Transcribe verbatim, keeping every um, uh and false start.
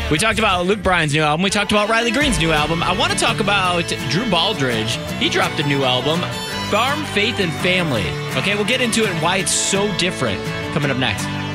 We talked about Luke Bryan's new album. We talked about Riley Green's new album. I want to talk about Drew Baldridge. He dropped a new album, Farm, Faith, and Family. Okay, we'll get into it and why it's so different coming up next.